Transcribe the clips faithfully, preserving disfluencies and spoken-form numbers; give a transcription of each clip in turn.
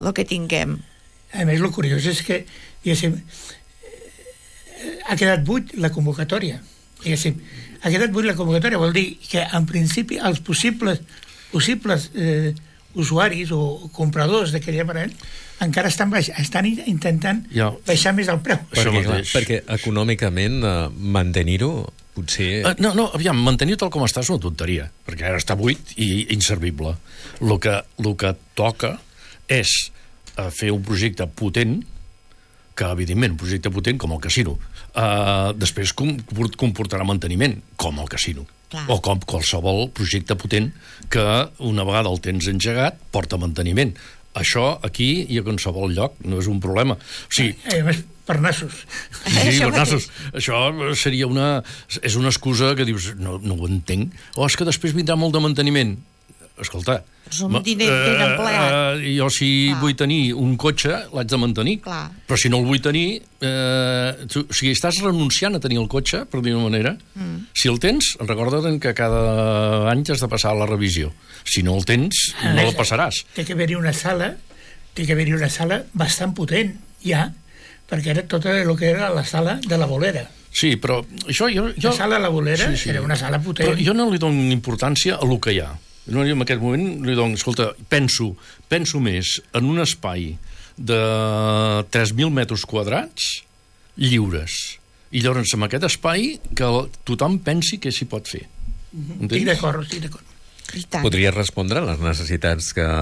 el que tinguem. A més, el curiós és que, diguéssim, ha quedat buit la convocatòria. Diguéssim, ha quedat buit la convocatòria, vol dir que, en principi, els possibles, possibles eh, usuaris o compradors d'aquell aparell encara estan, baix, estan intentant ja. baixar més el preu. Perquè, clar, perquè econòmicament eh, mantenir-ho potser... Uh, no, no, aviam, mantenir-ho tal com està és una tonteria, perquè ara està buit i inservible. El que, el que toca és uh, fer un projecte potent, que, evidentment, un projecte potent com el casino, uh, després comportarà manteniment, com el casino. Clar. O com qualsevol projecte potent que, una vegada el tens engegat, porta manteniment. Això, aquí i a qualsevol lloc, no és un problema. O sigui... Eh, eh, per nassos. Sí, per nassos. Això seria una... És una excusa que dius, no, no ho entenc. O és que després vindrà molt de manteniment. Escolta... És un diner ben empleat. Uh, jo, si Clar. vull tenir un cotxe, l'haig de mantenir. Clar. Però si no el vull tenir... Uh, tu, o sigui, estàs renunciant a tenir el cotxe, per dir-ho manera. Mm. Si el tens, recorda't que cada any has de passar la revisió. Si no el tens, a no la passaràs. Té que haver-hi una sala, té que haver-hi una sala bastant potent, ja, perquè era tot el que era la sala de la bolera. Sí, però això... Jo, jo... La sala de la bolera sí, sí. era una sala potent. Però jo no li dono importància a lo que hi ha. No, en aquest moment li dono, escolta, penso, penso més en un espai de tres mil metres quadrats lliures. I llavors, en aquest espai, que tothom pensi què s'hi pot fer. Mm-hmm. Estic d'acord, estic d'acord. Podria respondre a les necessitats que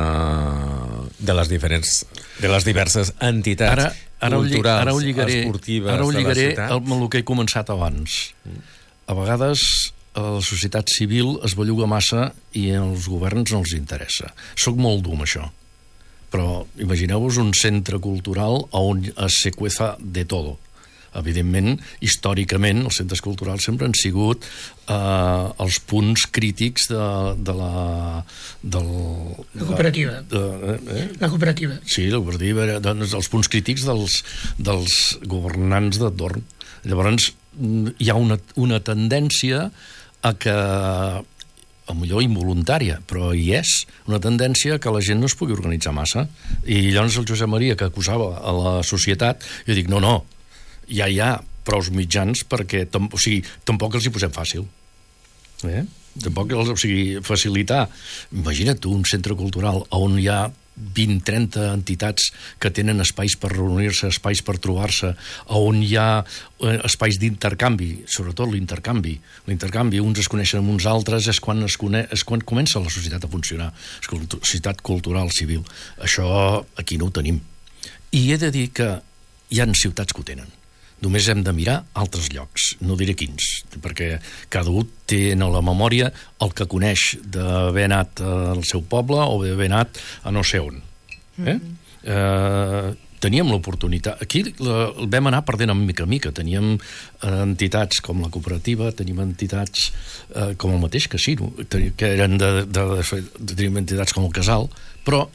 de les diferents de les diverses entitats ara, ara culturals, ara ho lligaré, esportives ara ho lligaré de la ciutat. Amb el que he començat abans. A vegades la societat civil es belluga massa i els governs no els interessa. Soc molt dur amb això. Però imagineu-vos un centre cultural on se cueza de todo. Evidentment, històricament, els centres culturals sempre han sigut eh, els punts crítics de, de la... Del, la cooperativa. De, eh? La cooperativa. Sí, la cooperativa era doncs, els punts crítics dels, dels governants de torn. Llavors, hi ha una, una tendència a que, a millor involuntària, però hi és una tendència que la gent no es pugui organitzar massa. I llavors el Josep Maria, que acusava a la societat, jo dic, no, no, ja hi ha prous mitjans perquè o sigui, tampoc els hi posem fàcil. Eh? Tampoc els, o sigui, facilitar. Imagina't tu un centre cultural on hi ha vint trenta entitats que tenen espais per reunir-se, espais per trobar-se, on hi ha espais d'intercanvi, sobretot l'intercanvi. L'intercanvi, uns es coneixen amb uns altres, és quan, es cone... és quan comença la societat a funcionar. Societat cultural, civil. Això aquí no ho tenim. I he de dir que hi ha ciutats que ho tenen. Només hem de mirar altres llocs, no diré quins, perquè cada un té en la memòria el que coneix d'haver anat al seu poble o d'haver anat a no sé on. Eh? Mm-hmm. eh, teníem l'oportunitat... Aquí la, vam anar perdent en mica en mica. Teníem eh, entitats com la cooperativa, teníem entitats eh, com el mateix casino, que eren de, de, de, de, teníem entitats com el Casal, però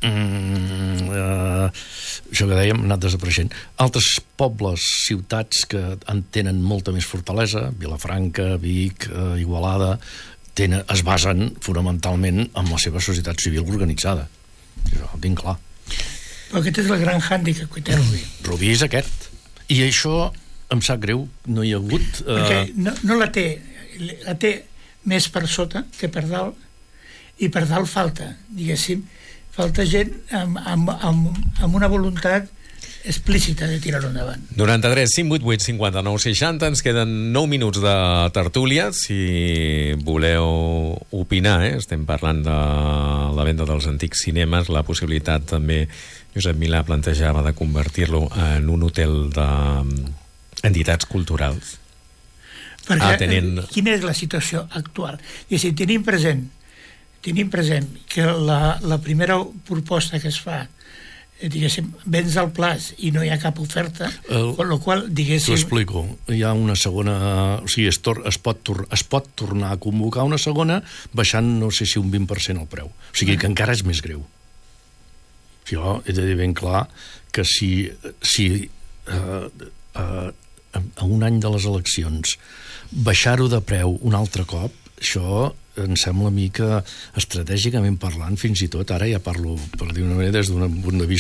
Mm, eh, això que dèiem, anat desapareixent. Altres pobles, ciutats que en tenen molta més fortalesa, Vilafranca, Vic, eh, Igualada, tenen, es basen fonamentalment en la seva societat civil organitzada. Això ho tinc clar. Però aquest és el gran hàndicap que té Rubí. Rubí és aquest. I això em sap greu, no hi ha hagut... Eh... Perquè no, no la té, la té més per sota que per dalt, i per dalt falta, diguéssim, falta gent amb, amb, amb, amb una voluntat explícita de tirar-ho endavant. noranta-tres, cinc vuit vuit, cinquanta-nou, seixanta. Ens queden nou minuts de tertúlia. Si voleu opinar, eh? Estem parlant de la venda dels antics cinemes, la possibilitat també, Josep Milà plantejava, de convertir-lo en un hotel d'entitats culturals. Perquè Atenent... quina és la situació actual? I si tenim present tenim present que la, la primera proposta que es fa, eh, diguéssim, vens al plaç i no hi ha cap oferta, el, amb la qual, diguéssim... T'ho explico. Hi ha una segona... O sigui, es, tor, es, pot tor, es pot tornar a convocar una segona baixant, no sé si un vint per cent el preu. O sigui, que encara és més greu. Jo he de dir ben clar que si, si eh, eh, a un any de les eleccions baixar-ho de preu un altre cop, això em sembla a mi que estratègicament parlant, fins i tot ara ja parlo, per dir una manera, des d'un punt de vista